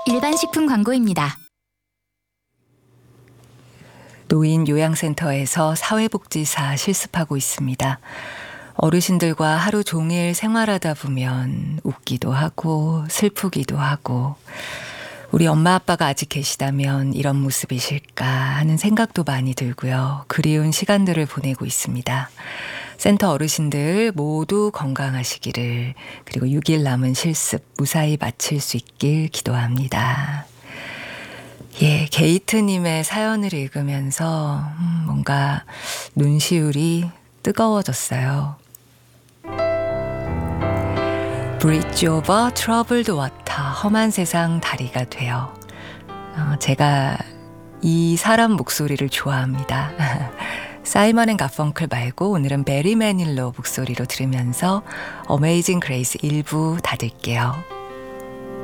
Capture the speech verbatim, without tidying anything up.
일반 식품 광고입니다. 노인 요양센터에서 사회복지사 실습하고 있습니다. 어르신들과 하루 종일 생활하다 보면 웃기도 하고 슬프기도 하고 우리 엄마 아빠가 아직 계시다면 이런 모습이실까 하는 생각도 많이 들고요. 그리운 시간들을 보내고 있습니다. 센터 어르신들 모두 건강하시기를, 그리고 육 일 남은 실습 무사히 마칠 수 있길 기도합니다. 예, 게이트님의 사연을 읽으면서 음, 뭔가 눈시울이 뜨거워졌어요. Bridge over troubled water, 험한 세상 다리가 되어. 어, 제가 이 사람 목소리를 좋아합니다. 사이먼 앤 가펑클 말고 오늘은 베리 매닐로 목소리로 들으면서 어메이징 그레이스 일 부 닫을게요.